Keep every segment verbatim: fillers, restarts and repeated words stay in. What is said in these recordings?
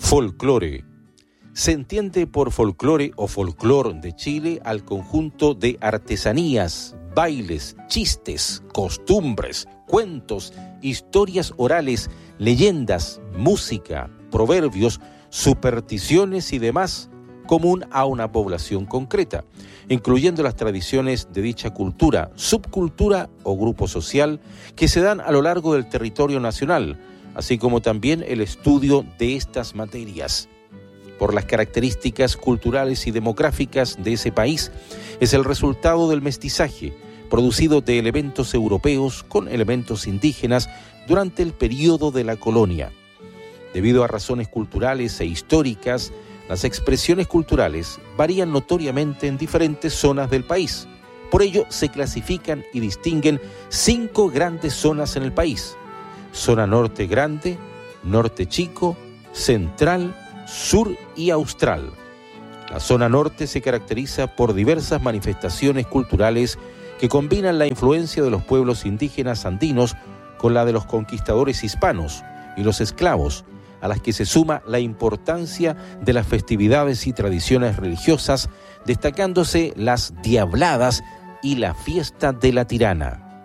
Folclore. Se entiende por folclore o folclor de Chile al conjunto de artesanías, bailes, chistes, costumbres, cuentos, historias orales, leyendas, música, proverbios, supersticiones y demás común a una población concreta, incluyendo las tradiciones de dicha cultura, subcultura o grupo social que se dan a lo largo del territorio nacional, así como también el estudio de estas materias. Por las características culturales y demográficas de ese país, es el resultado del mestizaje, producido de elementos europeos con elementos indígenas durante el período de la colonia. Debido a razones culturales e históricas, las expresiones culturales varían notoriamente en diferentes zonas del país. Por ello, se clasifican y distinguen cinco grandes zonas en el país: zona norte grande, norte chico, central, sur y austral. La zona norte se caracteriza por diversas manifestaciones culturales que combinan la influencia de los pueblos indígenas andinos con la de los conquistadores hispanos y los esclavos, a las que se suma la importancia de las festividades y tradiciones religiosas, destacándose las diabladas y la fiesta de la tirana.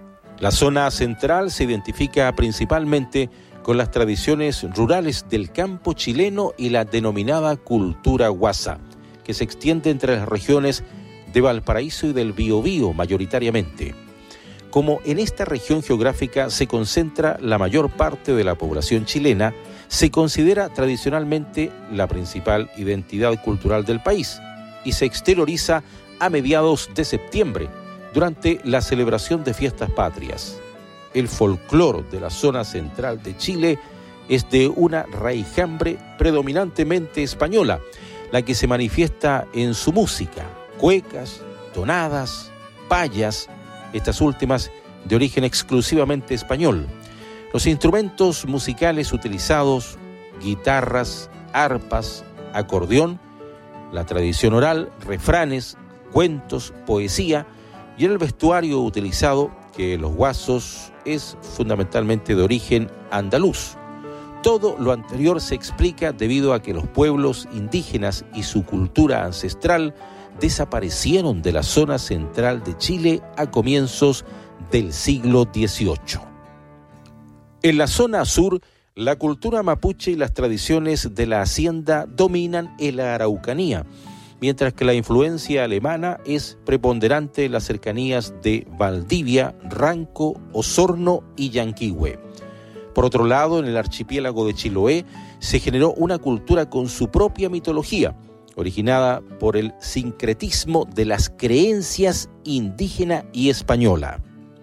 La zona central se identifica principalmente con las tradiciones rurales del campo chileno y la denominada cultura guasa, que se extiende entre las regiones de Valparaíso y del Biobío mayoritariamente. Como en esta región geográfica se concentra la mayor parte de la población chilena, se considera tradicionalmente la principal identidad cultural del país y se exterioriza a mediados de septiembre, durante la celebración de fiestas patrias. El folclor de la zona central de Chile es de una raijambre predominantemente española, la que se manifiesta en su música, cuecas, tonadas, payas, estas últimas de origen exclusivamente español. Los instrumentos musicales utilizados, guitarras, arpas, acordeón, la tradición oral, refranes, cuentos, poesía y el vestuario utilizado, que los guasos es fundamentalmente de origen andaluz. Todo lo anterior se explica debido a que los pueblos indígenas y su cultura ancestral desaparecieron de la zona central de Chile a comienzos del siglo dieciocho. En la zona sur, la cultura mapuche y las tradiciones de la hacienda dominan en la Araucanía, mientras que la influencia alemana es preponderante en las cercanías de Valdivia, Ranco, Osorno y Yanquihue. Por otro lado, en el archipiélago de Chiloé se generó una cultura con su propia mitología, originada por el sincretismo de las creencias indígena y española.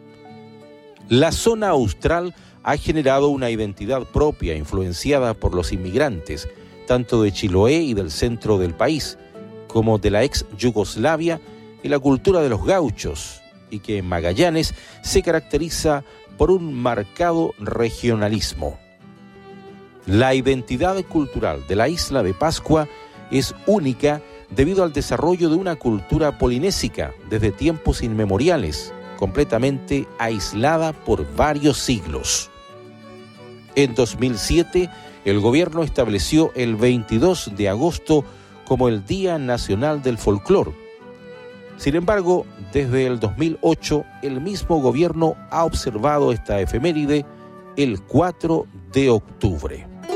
La zona austral ha generado una identidad propia influenciada por los inmigrantes, tanto de Chiloé y del centro del país, como de la ex Yugoslavia y la cultura de los gauchos, y que en Magallanes se caracteriza por un marcado regionalismo. La identidad cultural de la isla de Pascua es única debido al desarrollo de una cultura polinésica desde tiempos inmemoriales, completamente aislada por varios siglos. En dos mil siete, el gobierno estableció el veintidós de agosto como el Día Nacional del Folclor. Sin embargo, desde el dos mil ocho, el mismo gobierno ha observado esta efeméride el cuatro de octubre.